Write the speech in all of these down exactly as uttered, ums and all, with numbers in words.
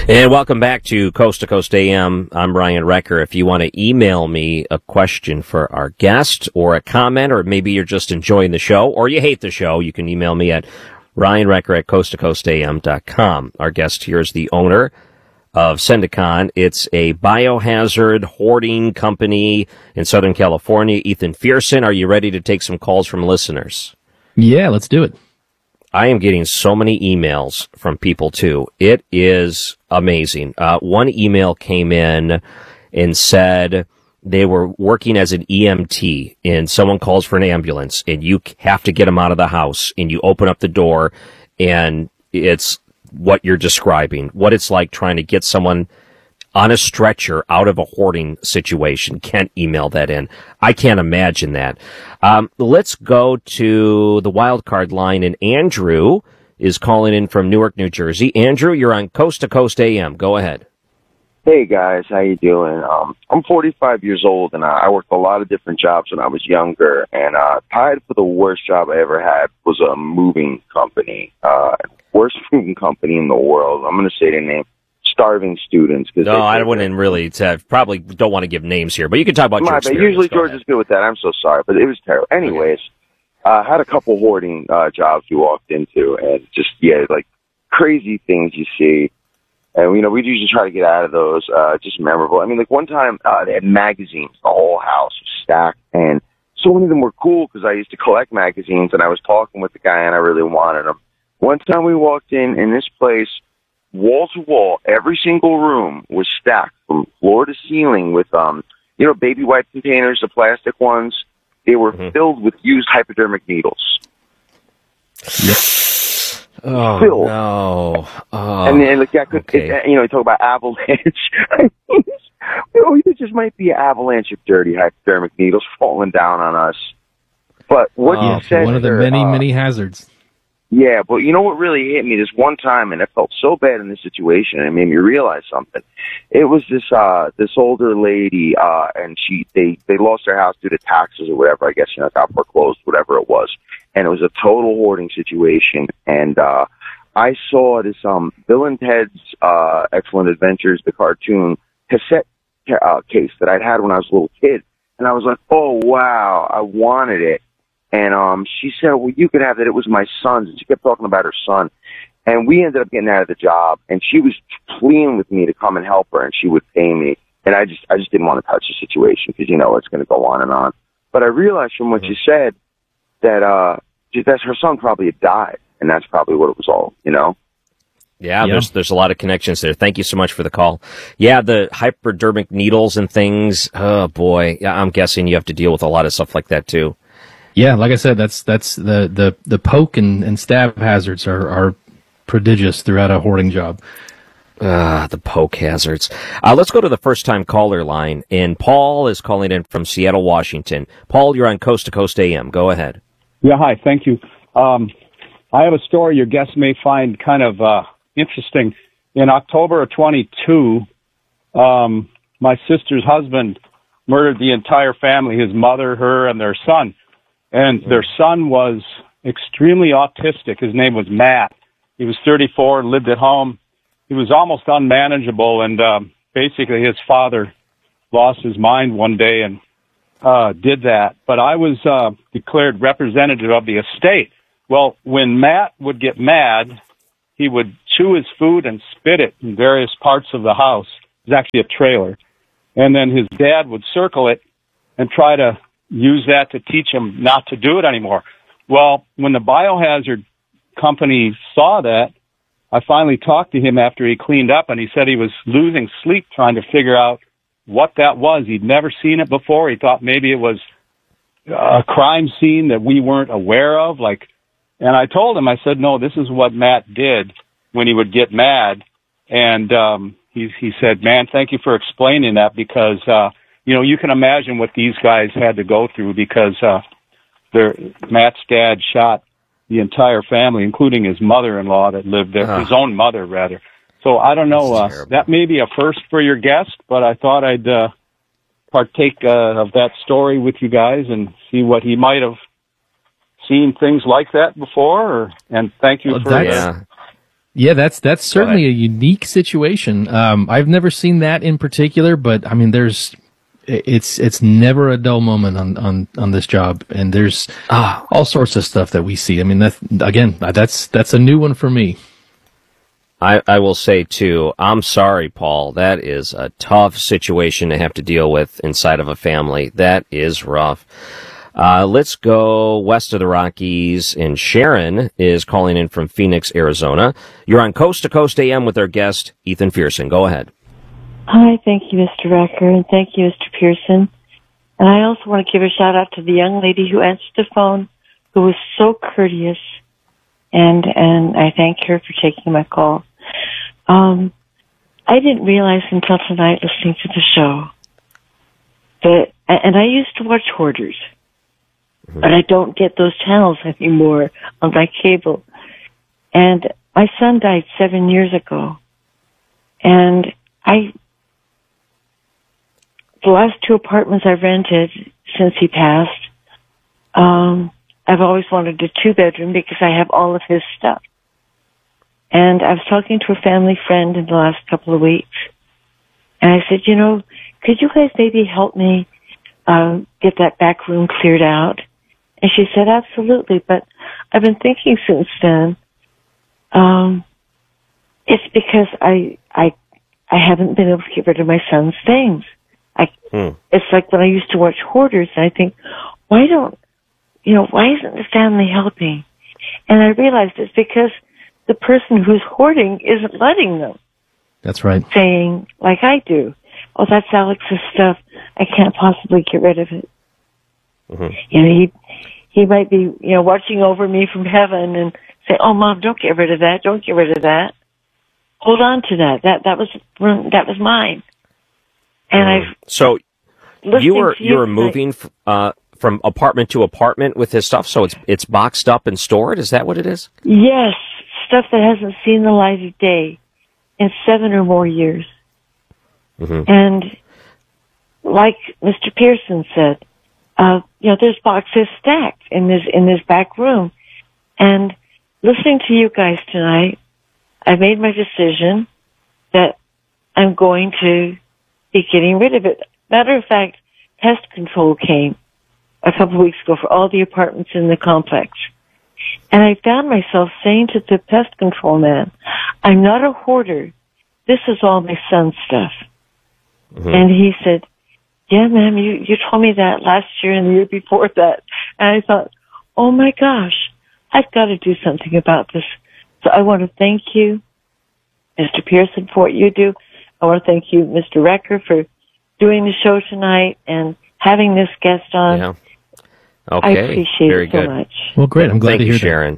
And welcome back to Coast to Coast A M. I'm Brian Recker. If you want to email me a question for our guest or a comment, or maybe you're just enjoying the show or you hate the show, you can email me at Ryan Recker at coast to coast a m dot com. Our guest here is the owner of Sendicon. It's a biohazard hoarding company in Southern California. Ethan Fearson, are you ready to take some calls from listeners? Yeah, let's do it. I am getting so many emails from people, too. It is amazing. Uh, one email came in and said they were working as an E M T, and someone calls for an ambulance, and you have to get them out of the house, and you open up the door, and it's what you're describing, what it's like trying to get someone on a stretcher out of a hoarding situation. Kent emailed that in. I can't imagine that. Um, let's go to the wild card line, and Andrew is calling in from Newark, New Jersey. Andrew, you're on Coast to Coast A M. Go ahead. Hey guys, how you doing? Um, I'm forty-five years old, and uh, I worked a lot of different jobs when I was younger. And uh, tied for the worst job I ever had was a moving company, uh, worst moving company in the world. I'm going to say the name. Starving students. No, I wouldn't really. T- probably don't want to give names here, but you can talk about your experience. Usually Go George ahead. is good with that. I'm so sorry, but it was terrible. Anyways, I okay. uh, had a couple hoarding uh, jobs we walked into, and just, yeah, like crazy things you see. And, you know, we'd usually try to get out of those, uh, just memorable. I mean, like one time uh, they had magazines, the whole house was stacked, and so many of them were cool because I used to collect magazines, and I was talking with the guy, and I really wanted them. One time we walked in, in this place, wall to wall, every single room was stacked from floor to ceiling with, um, you know, baby wipe containers, the plastic ones. They were mm-hmm. filled with used hypodermic needles. Yep. Oh, filled. no. Oh, and then, like, yeah, could, okay. it, you know, you talk about avalanche. you know, there just might be an avalanche of dirty hypodermic needles falling down on us. But what oh, you said, one of the there, many, uh, many hazards. Yeah, but you know what really hit me this one time, and I felt so bad in this situation, and it made me realize something. It was this uh this older lady, uh, and she they they lost their house due to taxes or whatever. I guess you know got foreclosed, whatever it was, and it was a total hoarding situation. And uh I saw this um Bill and Ted's uh Excellent Adventures, the cartoon cassette uh, case that I'd had when I was a little kid, and I was like, oh wow, I wanted it. And um, she said, well, you could have that. It was my son's. And she kept talking about her son. And we ended up getting out of the job. And she was pleading with me to come and help her, and she would pay me. And I just I just didn't want to touch the situation because, you know, it's going to go on and on. But I realized from what mm-hmm. you said that, uh, that her son probably had died. And that's probably what it was all, you know? Yeah, yeah, there's there's a lot of connections there. Thank you so much for the call. Yeah, the hypodermic needles and things. Oh, boy. Yeah, I'm guessing you have to deal with a lot of stuff like that, too. Yeah, like I said, that's that's the the, the poke and, and stab hazards are, are prodigious throughout a hoarding job. Ah, the poke hazards. Uh, let's go to the first-time caller line, and Paul is calling in from Seattle, Washington. Paul, you're on Coast to Coast A M. Go ahead. Yeah, hi, thank you. Um, I have a story your guests may find kind of uh, interesting. In October of twenty-two, um, my sister's husband murdered the entire family, his mother, her, and their son. And their son was extremely autistic. His name was Matt. He was thirty-four and lived at home. He was almost unmanageable, and um, basically his father lost his mind one day and uh, did that. But I was uh, declared representative of the estate. Well, when Matt would get mad, he would chew his food and spit it in various parts of the house. It was actually a trailer. And then his dad would circle it and try to use that to teach him not to do it anymore. Well, when the biohazard company saw that, I finally talked to him after he cleaned up, and he said he was losing sleep trying to figure out what that was. He'd never seen it before. He thought maybe it was a crime scene that we weren't aware of. Like, and I told him, I said, no, this is what Matt did when he would get mad. And um, he, he said, man, thank you for explaining that, because uh, you know, you can imagine what these guys had to go through, because uh, their Matt's dad shot the entire family, including his mother-in-law that lived there, uh, his own mother, rather. So I don't know. Uh, that may be a first for your guest, but I thought I'd uh, partake uh, of that story with you guys and see what he might have seen things like that before. Or, and thank you well, for that's, yeah. Yeah, that's that's certainly a unique situation. Um, I've never seen that in particular, but I mean, there's it's it's never a dull moment on on, on this job, and there's Ah. all sorts of stuff that we see. I mean, that again, that's that's a new one for me. I, I will say, too, I'm sorry, Paul. That is a tough situation to have to deal with inside of a family. That is rough. Uh, let's go west of the Rockies, and Sharon is calling in from Phoenix, Arizona. You're on Coast to Coast A M with our guest, Ethan Pearson. Go ahead. Hi, thank you, Mister Recker, and thank you, Mister Pearson. And I also want to give a shout out to the young lady who answered the phone, who was so courteous, and and I thank her for taking my call. Um, I didn't realize until tonight, listening to the show, that, and I used to watch Hoarders, mm-hmm. but I don't get those channels anymore on my cable. And my son died seven years ago, and I, the last two apartments I rented since he passed, um, I've always wanted a two-bedroom because I have all of his stuff. And I was talking to a family friend in the last couple of weeks, and I said, you know, could you guys maybe help me uh, get that back room cleared out? And she said, absolutely, but I've been thinking since then, um, it's because I, I, I haven't been able to get rid of my son's things. I, hmm. It's like when I used to watch Hoarders, and I think, why don't, you know, why isn't the family helping? And I realized it's because the person who's hoarding isn't letting them. That's right. Saying, like I do, oh, that's Alex's stuff. I can't possibly get rid of it. Mm-hmm. You know, he, he might be, you know, watching over me from heaven and say, oh, Mom, don't get rid of that. Don't get rid of that. Hold on to that. That, that was, that was mine. And mm. I've, so you were, you were tonight, moving, uh, from apartment to apartment with his stuff. So it's, it's boxed up and stored. Is that what it is? Yes. Stuff that hasn't seen the light of day in seven or more years. Mm-hmm. And like Mister Pearson said, uh, you know, there's boxes stacked in this, in this back room. And listening to you guys tonight, I made my decision that I'm going to be getting rid of it. Matter of fact, pest control came a couple of weeks ago for all the apartments in the complex. And I found myself saying to the pest control man, I'm not a hoarder. This is all my son's stuff. Mm-hmm. And he said, yeah, ma'am, you, you told me that last year and the year before that. And I thought, oh my gosh, I've got to do something about this. So I want to thank you, Mister Pearson, for what you do. I want to thank you, Mister Recker, for doing the show tonight and having this guest on. Yeah. Okay. I appreciate Very it so good. much. Well, great. I'm glad Thank to hear you, that. Sharon.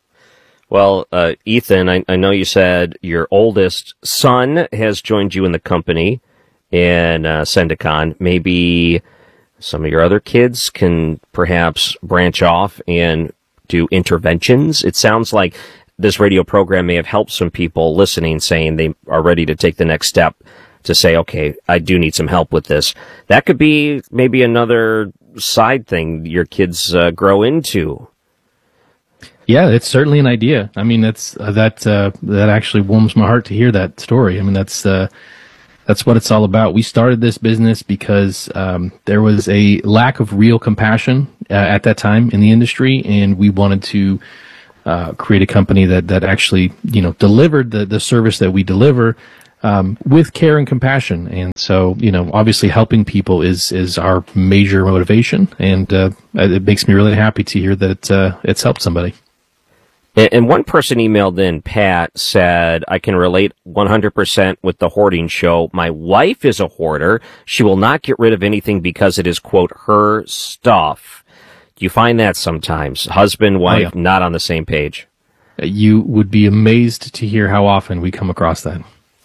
Well, uh, Ethan, I, I know you said your oldest son has joined you in the company in uh, Sendicon. Maybe some of your other kids can perhaps branch off and do interventions. It sounds like this radio program may have helped some people listening, saying they are ready to take the next step to say, okay, I do need some help with this. That could be maybe another side thing your kids uh, grow into. Yeah, it's certainly an idea. I mean, that's uh, that uh, that actually warms my heart to hear that story. I mean, that's uh, that's what it's all about. We started this business because um, there was a lack of real compassion uh, at that time in the industry, and we wanted to uh, create a company that that actually, you know, delivered the the service that we deliver. Um, with care and compassion. And so, you know, obviously helping people is, is our major motivation. And, uh, it makes me really happy to hear that, uh, it's helped somebody. And, and one person emailed in, Pat, said, I can relate one hundred percent with the hoarding show. My wife is a hoarder. She will not get rid of anything because it is, quote, her stuff. Do you find that sometimes? Husband, wife, oh, yeah. not on the same page? You would be amazed to hear how often we come across that.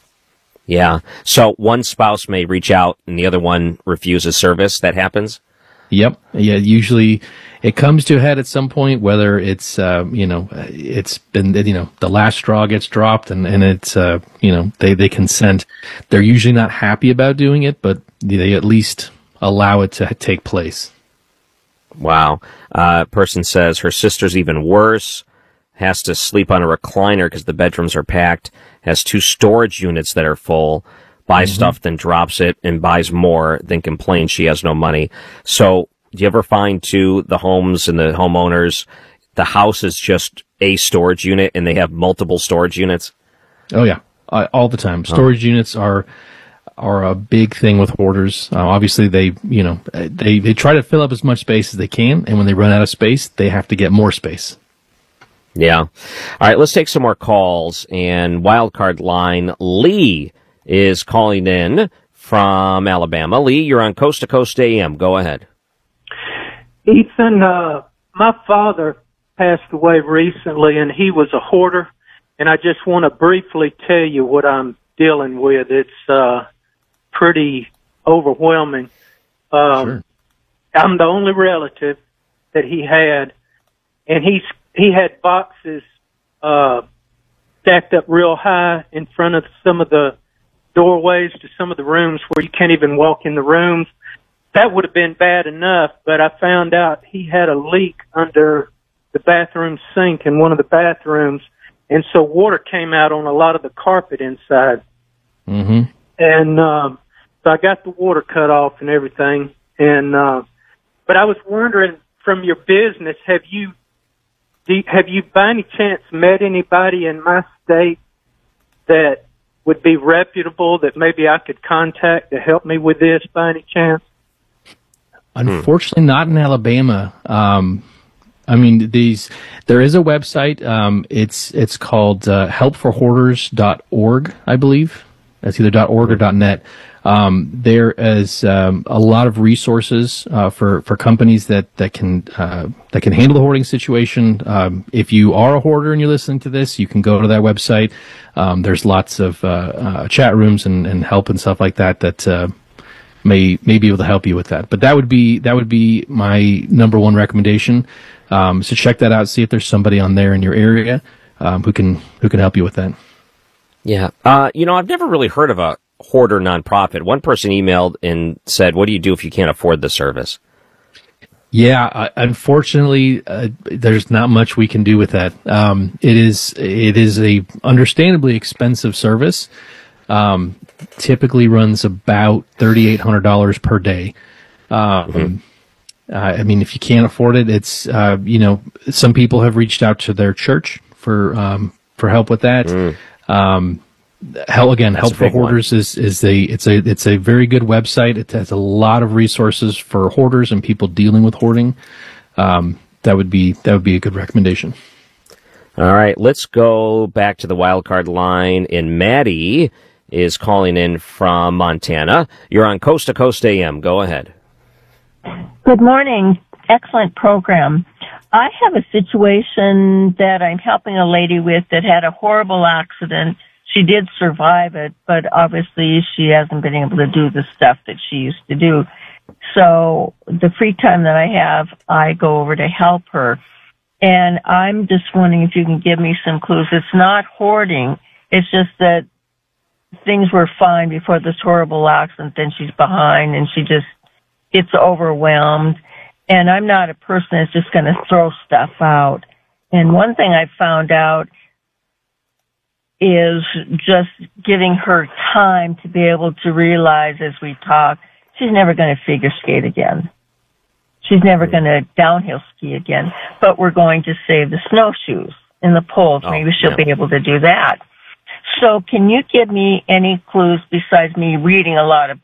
Yeah. So one spouse may reach out and the other one refuses service. That happens? Yep. Yeah. Usually it comes to a head at some point, whether it's, uh, you know, it's been, you know, the last straw gets dropped and, and it's, uh, you know, they, they consent. They're usually not happy about doing it, but they at least allow it to take place. Wow. Uh, person says her sister's even worse. has to sleep on a recliner because the bedrooms are packed, has two storage units that are full, buys mm-hmm. stuff, then drops it, and buys more, then complains she has no money. So do you ever find, too, the homes and the homeowners, the house is just a storage unit and they have multiple storage units? Oh, yeah, uh, all the time. Storage oh. units are are a big thing with hoarders. Uh, obviously, they, you know, they, they try to fill up as much space as they can, and when they run out of space, they have to get more space. Yeah. All right, let's take some more calls. And wildcard line, Lee is calling in from Alabama. Lee, you're on Coast to Coast A M. Go ahead. Ethan, uh, my father passed away recently, and he was a hoarder. And I just want to briefly tell you what I'm dealing with. It's uh, pretty overwhelming. Um, sure. I'm the only relative that he had, and he's He had boxes uh, stacked up real high in front of some of the doorways to some of the rooms where you can't even walk in the rooms. That would have been bad enough, but I found out he had a leak under the bathroom sink in one of the bathrooms, and so water came out on a lot of the carpet inside. Mm-hmm. And um, so I got the water cut off and everything. And uh, but I was wondering, from your business, have you Do you, have you by any chance met anybody in my state that would be reputable that maybe I could contact to help me with this by any chance? Unfortunately, not in Alabama. Um, I mean, these there is a website. Um, it's it's called uh, help for hoarders dot org, I believe. That's either .org or .net. Um, there is um, a lot of resources uh, for for companies that that can uh, that can handle the hoarding situation. Um, if you are a hoarder and you're listening to this, you can go to that website. Um, there's lots of uh, uh, chat rooms and, and help and stuff like that that uh, may may be able to help you with that. But that would be that would be my number one recommendation. Um, so check that out. See if there's somebody on there in your area um, who can who can help you with that. Yeah, uh, you know, I've never really heard of a hoarder nonprofit. One person emailed and said, "What do you do if you can't afford the service?" Yeah, uh, unfortunately, uh, there's not much we can do with that. Um, it is it is a understandably expensive service. Um, typically runs about thirty-eight hundred dollars per day. Um, mm-hmm. uh, I mean, if you can't afford it, it's uh, you know, some people have reached out to their church for um, for help with that. Mm. Um, Hell again, That's Help for Hoarders one. is is a it's a it's a very good website. It has a lot of resources for hoarders and people dealing with hoarding. Um, that would be that would be a good recommendation. All right, let's go back to the wildcard line. And Maddie is calling in from Montana. You're on Coast to Coast A M. Go ahead. Good morning. Excellent program. I have a situation that I'm helping a lady with that had a horrible accident. She did survive it, but obviously she hasn't been able to do the stuff that she used to do. So the free time that I have, I go over to help her. And I'm just wondering if you can give me some clues. It's not hoarding. It's just that things were fine before this horrible accident. Then she's behind and she just gets overwhelmed. And I'm not a person that's just going to throw stuff out. And one thing I found out is just giving her time to be able to realize as we talk, she's never going to figure skate again. She's never going to downhill ski again, but we're going to save the snowshoes and the poles. Oh, Maybe she'll yeah. be able to do that. So can you give me any clues besides me reading a lot of